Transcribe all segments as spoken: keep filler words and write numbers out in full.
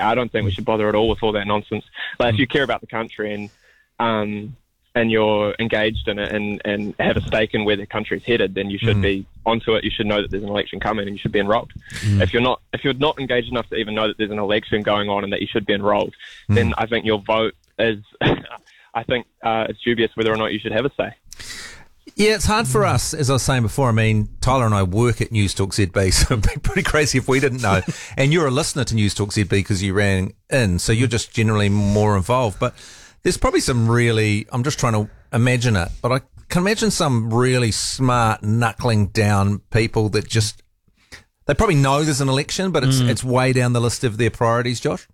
I don't think we should bother at all with all that nonsense. Like, if you care about the country and um, and you're engaged in it and, and have a stake in where the country's headed, then you should mm. be onto it. You should know that there's an election coming and you should be enrolled. Mm. If you're not if you're not engaged enough to even know that there's an election going on and that you should be enrolled, mm. then I think your vote is, I think uh, it's dubious whether or not you should have a say. Yeah, it's hard for us, as I was saying before. I mean, Tyler and I work at News Talk Z B, so it'd be pretty crazy if we didn't know. And you're a listener to News Talk Z B because you ran in, so you're just generally more involved. But there's probably some really, I'm just trying to imagine it, but I can imagine some really smart, knuckling down people that just, they probably know there's an election, but it's mm. it's way down the list of their priorities, Josh.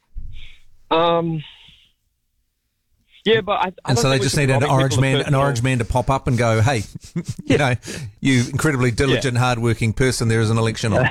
Um... Yeah, but I, I and so they just need an orange man, an orange man to pop up and go, "Hey, you know, you incredibly diligent, yeah. hardworking person. There is an election on."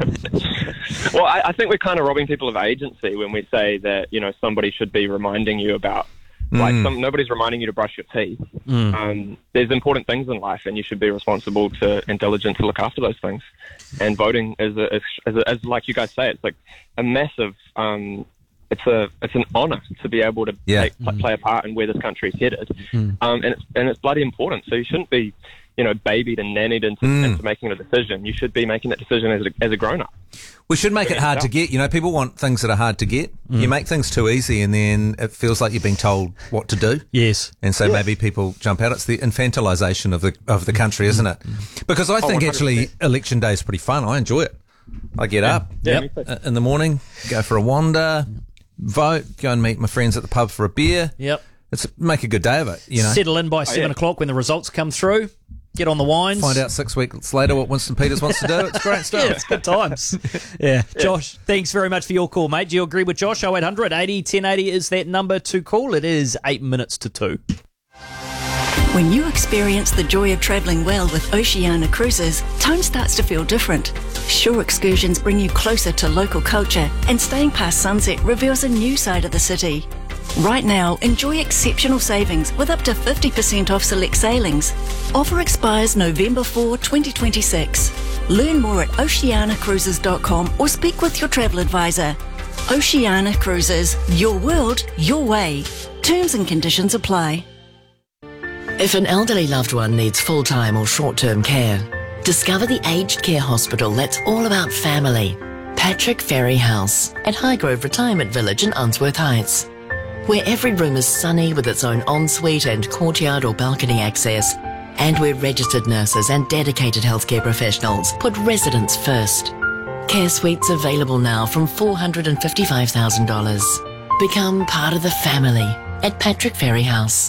Well, I, I think we're kind of robbing people of agency when we say that, you know, somebody should be reminding you about, mm. like, some, nobody's reminding you to brush your teeth. Mm. Um, there's important things in life, and you should be responsible to and diligent to look after those things. And voting is, a, is, a, is like you guys say, it's like a massive. Um, It's a it's an honour to be able to yeah. take, mm. play a part in where this country's headed, mm. um, and it's and it's bloody important. So you shouldn't be, you know, babied and nannied into, mm. into making a decision. You should be making that decision as a, as a grown up. We should make it hard to get. You know, people want things that are hard to get. Mm. You make things too easy, and then it feels like you're being told what to do. Yes, and so yeah. maybe people jump out. It's the infantilization of the of the country, isn't it? Because I think oh, actually election day is pretty fun. I enjoy it. I get yeah. up yeah, yep. in the morning, go for a wander. Vote, go and meet my friends at the pub for a beer. Yep. It's make a good day of it, you know. Settle in by seven oh, yeah. o'clock when the results come through. Get on the wines. Find out six weeks later what Winston Peters wants to do. It's great stuff. Yeah, it's good times. Yeah. yeah. Josh, thanks very much for your call, mate. Do you agree with Josh? oh eight hundred eighty ten eighty is that number to call. It is eight minutes to two. When you experience the joy of travelling well with Oceania Cruises, time starts to feel different. Shore excursions bring you closer to local culture, and staying past sunset reveals a new side of the city. Right now, enjoy exceptional savings with up to fifty percent off select sailings. Offer expires November fourth, twenty twenty-six. Learn more at oceania cruises dot com or speak with your travel advisor. Oceania Cruises, your world, your way. Terms and conditions apply. If an elderly loved one needs full-time or short-term care, discover the aged care hospital that's all about family. Patrick Ferry House at Highgrove Retirement Village in Unsworth Heights, where every room is sunny with its own ensuite and courtyard or balcony access, and where registered nurses and dedicated healthcare professionals put residents first. Care suites available now from four hundred fifty-five thousand dollars. Become part of the family at Patrick Ferry House.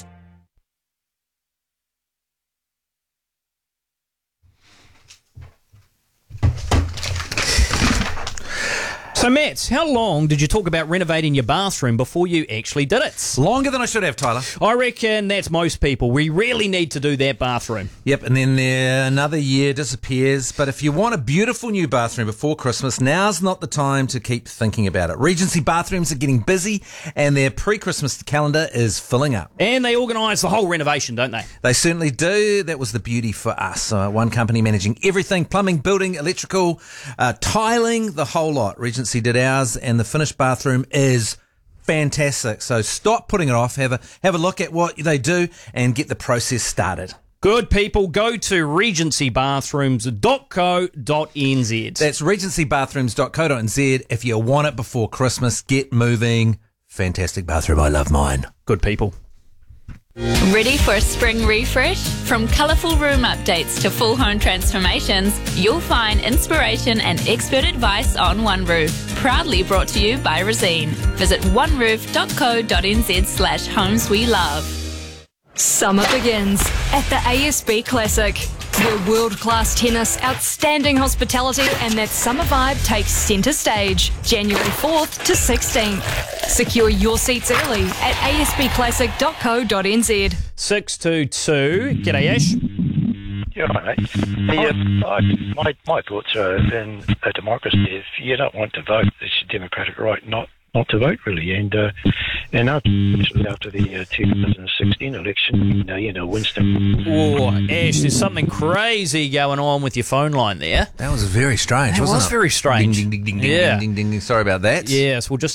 So, Matt, how long did you talk about renovating your bathroom before you actually did it? Longer than I should have, Tyler. I reckon that's most people. We really need to do that bathroom. Yep, and then uh, another year disappears. But if you want a beautiful new bathroom before Christmas, now's not the time to keep thinking about it. Regency bathrooms are getting busy, and their pre-Christmas calendar is filling up. And they organise the whole renovation, don't they? They certainly do. That was the beauty for us. Uh, one company managing everything, plumbing, building, electrical, uh, tiling, the whole lot. Regency did ours, and the finished bathroom is fantastic. So stop putting it off. Have a have a look at what they do and get the process started. Good people, go to regency bathrooms dot co dot n z. That's regency bathrooms dot co dot n z. If you want it before Christmas, get moving. Fantastic bathroom. I love mine. Good people. Ready for a spring refresh? From colourful room updates to full home transformations, you'll find inspiration and expert advice on One Roof. Proudly brought to you by Resene. Visit one roof dot co dot n z slash homes we love. Summer begins at the A S B Classic, where world-class tennis, outstanding hospitality and that summer vibe takes centre stage, January fourth to sixteenth. Secure your seats early at a s b classic dot co dot n z. six two two. G'day, Ash. Yeah, right, mate. Hey, um, I, my, my thoughts are in a democracy. If you don't want to vote, it's your democratic right not not to vote, really. And uh, and after, after the uh, two thousand sixteen election, you know, you know, Winston. Oh, Ash, there's something crazy going on with your phone line there. That was very strange, That wasn't was it? very strange. Ding, ding, ding, ding, Yeah. ding, ding, ding. Sorry about that. Yes, we'll just